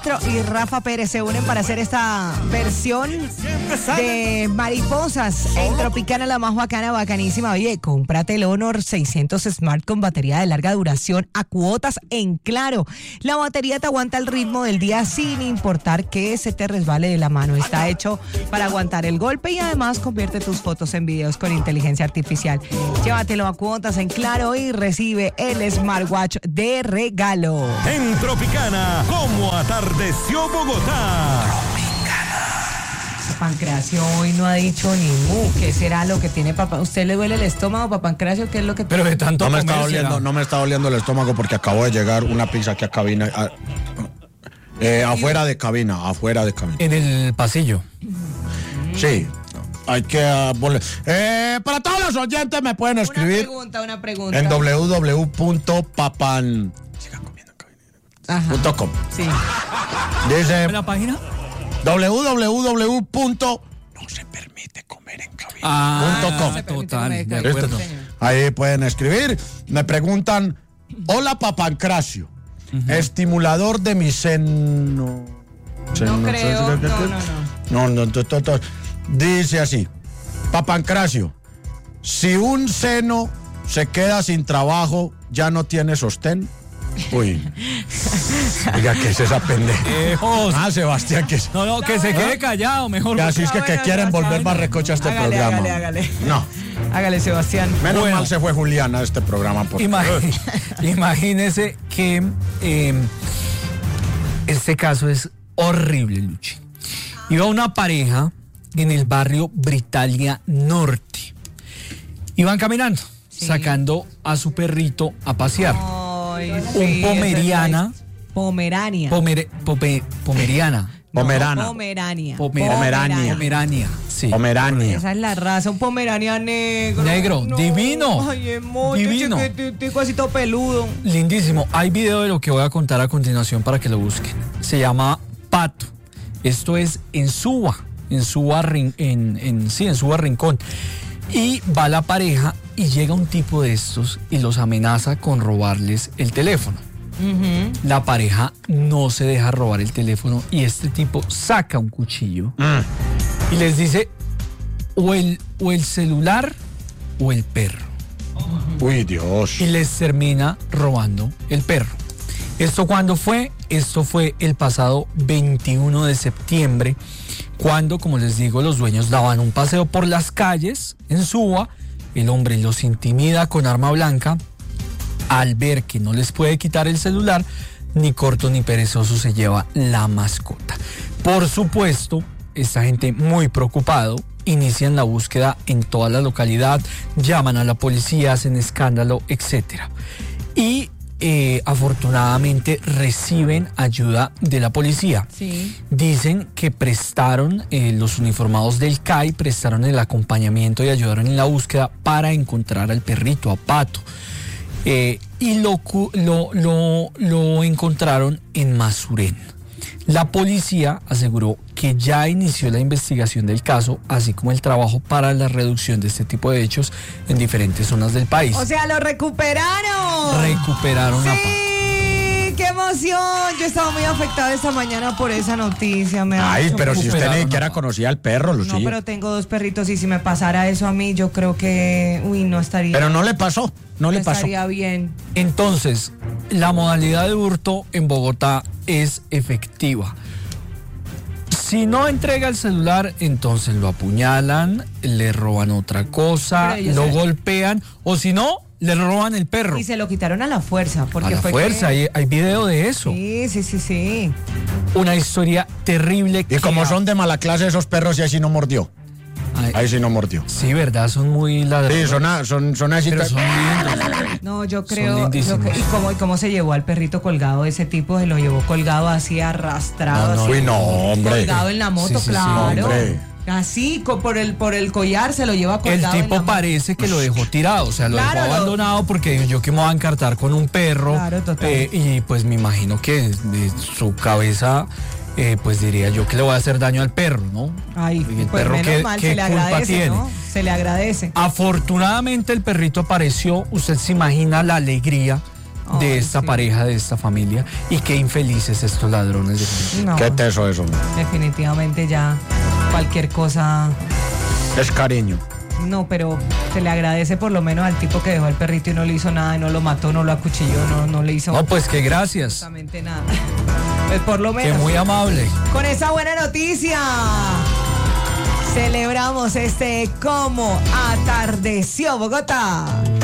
Y Rafa Pérez se unen para hacer esta versión de Mariposas en Tropicana, la más bacana, bacanísima. Oye, cómprate el Honor 600 Smart con batería de larga duración a cuotas en Claro. La batería te aguanta el ritmo del día sin importar que se te resbale de la mano. Está hecho para aguantar el golpe y además convierte tus fotos en videos con inteligencia artificial. Llévatelo a cuotas en Claro y recibe el smartwatch de regalo. En Tropicana, ¿cómo atardeció Bogotá? Pancracio hoy no ha dicho ni mu. ¿Qué será lo que tiene papá? ¿Usted le duele el estómago, papá Pancracio? ¿Qué es lo que Pero de tanto no me está doliendo el estómago porque acabo de llegar una pizza aquí a cabina. Afuera de cabina. En el pasillo. Sí. Hay que volver. Para todos los oyentes me pueden escribir. Una pregunta. En www.papan.com. Sí. Dice ¿En la página? www.nosepermitecomerencabina.com. Total, de acuerdo. Ahí pueden escribir. Me preguntan, hola Papancracio, estimulador de mi seno. No creo, no. No. Dice así, Papancracio, si un seno se queda sin trabajo, ¿ya no tiene sostén? Uy. Diga, ¿qué es esa pendeja? Sebastián, que es. No, que se quede callado, mejor. Así es que quieren volver más recocha a este programa. Hágale. No. Hágale, Sebastián. Menos mal se fue Juliana a este programa. Imagínese que este caso es horrible, Luchi. Iba una pareja en el barrio Britalia Norte. Iban caminando, sacando a su perrito a pasear. Un Pomerania. Sí. Pomerania. Esa es la raza, un Pomerania negro. Divino. Ay, divino. Chiquitico, peludo. Lindísimo. Hay video de lo que voy a contar a continuación para que lo busquen. Se llama Pato. Esto es en Suba Rincón. Y va la pareja y llega un tipo de estos y los amenaza con robarles el teléfono. La pareja no se deja robar el teléfono y este tipo saca un cuchillo y les dice o el celular o el perro. Uy, Dios. Y les termina robando el perro. ¿Esto cuándo fue? Esto fue el pasado 21 de septiembre, cuando, como les digo, los dueños daban un paseo por las calles en Suba. El hombre los intimida con arma blanca. Al ver que no les puede quitar el celular, ni corto ni perezoso se lleva la mascota. Por supuesto, esta gente muy preocupado, inician la búsqueda en toda la localidad, llaman a la policía, hacen escándalo, etc. Y afortunadamente reciben ayuda de la policía. Sí. Dicen que prestaron, los uniformados del CAI prestaron el acompañamiento y ayudaron en la búsqueda para encontrar al perrito, a Pato. Y lo encontraron en Masuren. La policía aseguró que ya inició la investigación del caso, así como el trabajo para la reducción de este tipo de hechos en diferentes zonas del país. O sea, lo recuperaron. Recuperaron a Pato. ¡Qué emoción! Yo estaba muy afectada esta mañana por esa noticia. Pero si usted ni siquiera conocía al perro, Lucía. No, pero tengo 2 perritos y si me pasara eso a mí, yo creo que, no estaría. Pero no le pasó, no le pasó. Estaría bien. Entonces, la modalidad de hurto en Bogotá es efectiva. Si no entrega el celular, entonces lo apuñalan, le roban otra cosa, lo golpean, o si no, le roban el perro. Y se lo quitaron a la fuerza. Porque a la fuerza, hay video de eso. Sí. Una historia terrible. Y como son de mala clase esos perros, y ahí sí no mordió. Ahí sí no mordió. Sí, ¿verdad? Son muy ladrones. Sí, son así. Pero son lindos. No, yo creo. ¿Y cómo se llevó al perrito colgado? Ese tipo se lo llevó colgado así, arrastrado. Hombre. Colgado en la moto, claro. Sí, hombre. Así, por el collar se lo lleva colgado. El tipo parece que lo dejó tirado, o sea, lo dejó abandonado porque yo que me voy a encartar con un perro. Claro, total. Y pues me imagino que de su cabeza, pues diría yo que le voy a hacer daño al perro, ¿no? Ay, el pues perro, menos mal, ¿qué se le culpa agradece, tiene? ¿no? Se le agradece. Afortunadamente el perrito apareció, usted se imagina la alegría de esta pareja, de esta familia, y qué infelices estos ladrones. No, Qué teso eso. definitivamente ya cualquier cosa. Es cariño. No, pero se le agradece por lo menos al tipo que dejó al perrito y no le hizo nada, y no lo mató, no lo acuchilló, no le hizo No, pues que gracias. absolutamente nada. Pues por lo Que menos. muy amable. Con esa buena noticia celebramos este Como Atardeció Bogotá.